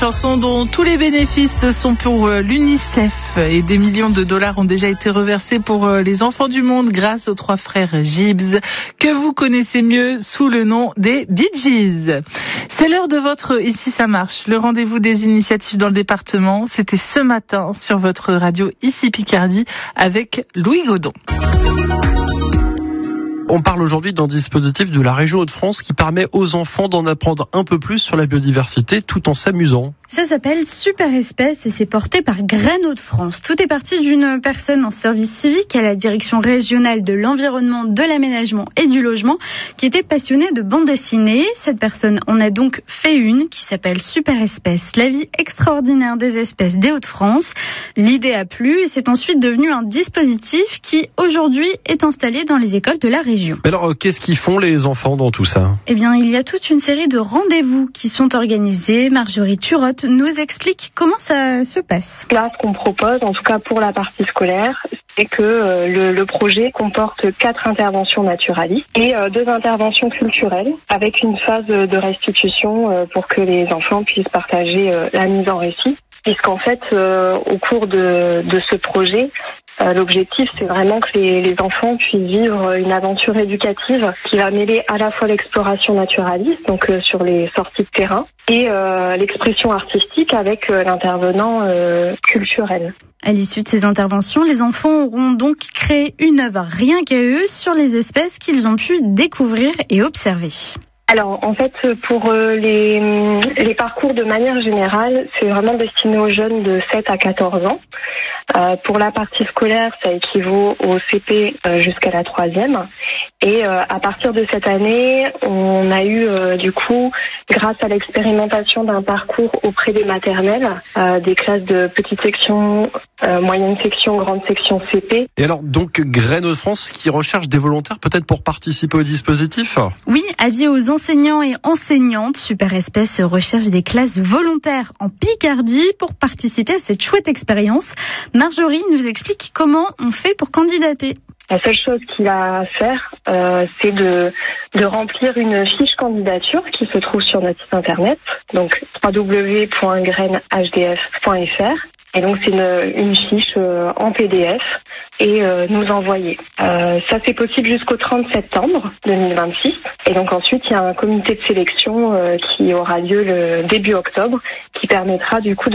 Chanson dont tous les bénéfices sont pour l'UNICEF et des millions de dollars ont déjà été reversés pour les enfants du monde grâce aux 3 frères Gibbs que vous connaissez mieux sous le nom des Bee Gees. C'est l'heure de votre Ici ça marche, le rendez-vous des initiatives dans le département. C'était ce matin sur votre radio Ici Picardie avec Louis Godon. On parle aujourd'hui d'un dispositif de la région Hauts-de-France qui permet aux enfants d'en apprendre un peu plus sur la biodiversité tout en s'amusant. Ça s'appelle Super Espèce et c'est porté par Graines Hauts-de-France. Tout est parti d'une personne en service civique à la direction régionale de l'environnement, de l'aménagement et du logement qui était passionnée de bande dessinée. Cette personne en a donc fait une qui s'appelle Super Espèce, la vie extraordinaire des espèces des Hauts-de-France. L'idée a plu et c'est ensuite devenu un dispositif qui aujourd'hui est installé dans les écoles de la région. Alors, qu'est-ce qu'ils font les enfants dans tout ça ? Eh bien, il y a toute une série de rendez-vous qui sont organisés. Marjorie Turotte nous explique comment ça se passe. Là, ce qu'on propose, en tout cas pour la partie scolaire, c'est que le projet comporte 4 interventions naturalistes et 2 interventions culturelles avec une phase de restitution pour que les enfants puissent partager la mise en récit. Puisqu'en fait, au cours de ce projet, l'objectif, c'est vraiment que les enfants puissent vivre une aventure éducative qui va mêler à la fois l'exploration naturaliste, donc sur les sorties de terrain, et l'expression artistique avec l'intervenant culturel. À l'issue de ces interventions, les enfants auront donc créé une œuvre rien qu'à eux sur les espèces qu'ils ont pu découvrir et observer. Alors, en fait, pour les parcours de manière générale, c'est vraiment destiné aux jeunes de 7 à 14 ans. Pour la partie scolaire, ça équivaut au CP jusqu'à la 3e. Et à partir de cette année, on a eu du coup, grâce à l'expérimentation d'un parcours auprès des maternelles, des classes de petite section, moyenne section, grande section CP. Et alors, donc, Graines Hauts-de-France qui recherche des volontaires peut-être pour participer au dispositif ? Oui, avis aux enseignants et enseignantes, Super Espèce recherche des classes volontaires en Picardie pour participer à cette chouette expérience. Marjorie nous explique comment on fait pour candidater. La seule chose qu'il a à faire, c'est de remplir une fiche candidature qui se trouve sur notre site internet, donc www.graineshdf.fr. Et donc c'est une fiche en PDF et nous envoyer. Ça c'est possible jusqu'au 30 septembre 2026. Et donc ensuite il y a un comité de sélection qui aura lieu le début octobre qui permettra du coup